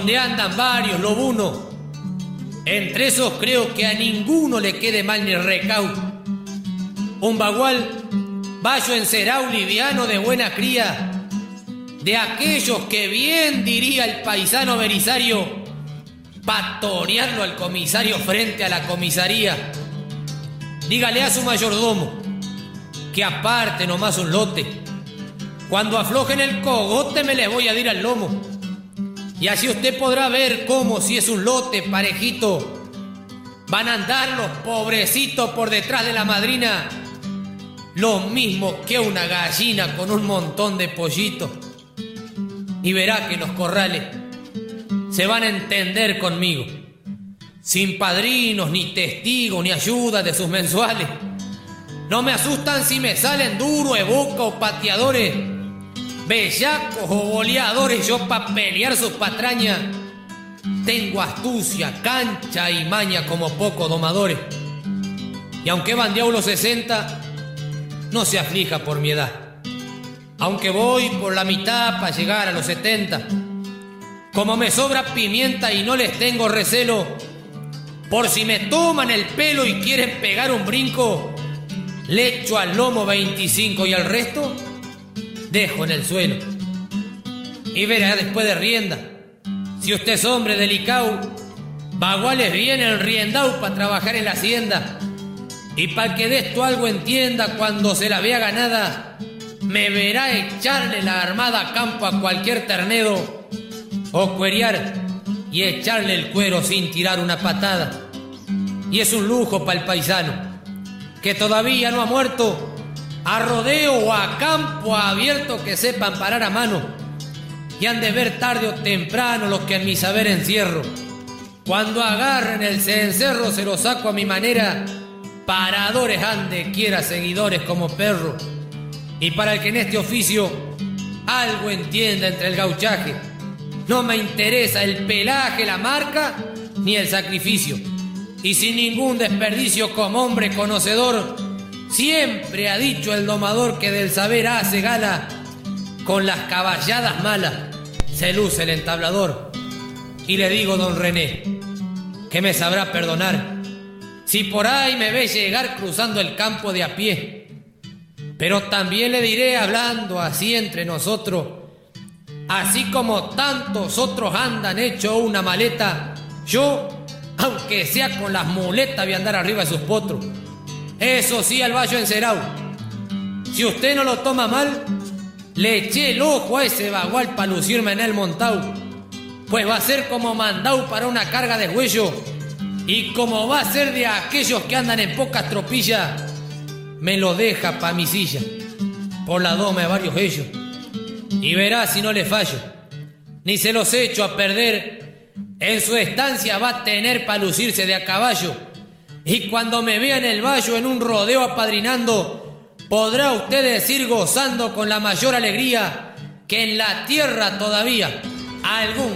donde andan varios lobunos. Entre esos creo que a ninguno le quede mal ni recau. Un bagual, vallo encerao liviano de buena cría, de aquellos que bien diría el paisano Belisario, pa' torearlo al comisario frente a la comisaría. Dígale a su mayordomo que aparte nomás un lote. Cuando aflojen el cogote me le voy a dir al lomo. Y así usted podrá ver cómo, si es un lote parejito, van a andar los pobrecitos por detrás de la madrina, lo mismo que una gallina con un montón de pollitos. Y verá que los corrales se van a entender conmigo, sin padrinos, ni testigos, ni ayuda de sus mensuales. No me asustan si me salen duros, boca o pateadores, bellacos o boleadores. Yo pa' pelear sus patrañas tengo astucia, cancha y maña como pocos domadores. Y aunque bandeado los 60, no se aflija por mi edad. Aunque voy por la mitad para llegar a los 70, como me sobra pimienta y no les tengo recelo, por si me toman el pelo y quieren pegar un brinco, le echo al lomo 25 y al resto dejo en el suelo. Y verá después de rienda, si usted es hombre delicado, baguales viene el riendao para trabajar en la hacienda. Y para que de esto algo entienda, cuando se la vea ganada, me verá echarle la armada a campo a cualquier ternedo, o cuerear y echarle el cuero sin tirar una patada. Y es un lujo para el paisano, que todavía no ha muerto, a rodeo o a campo abierto, que sepan parar a mano, y han de ver tarde o temprano lo que en mi saber encierro. Cuando agarren el cencerro se lo saco a mi manera, paradores ande quiera seguidores como perro. Y para el que en este oficio algo entienda entre el gauchaje, no me interesa el pelaje, la marca, ni el sacrificio. Y sin ningún desperdicio, como hombre conocedor, siempre ha dicho el domador que del saber hace gala, con las caballadas malas se luce el entablador. Y le digo, don René, que me sabrá perdonar si por ahí me ve llegar cruzando el campo de a pie. Pero también le diré, hablando así entre nosotros, así como tantos otros andan hecho una maleta, yo, aunque sea con las muletas, voy a andar arriba de sus potros. Eso sí, al vallo encerao, si usted no lo toma mal, le eché el ojo a ese bagual para lucirme en el montao, pues va a ser como mandao para una carga de huello, y como va a ser de aquellos que andan en pocas tropillas, me lo deja pa' mi silla, por la doma de varios ellos. Y verá si no le fallo, ni se los echo a perder. En su estancia va a tener pa' lucirse de a caballo, y cuando me vea en el vallo en un rodeo apadrinando, podrá usted decir gozando con la mayor alegría que en la tierra todavía algún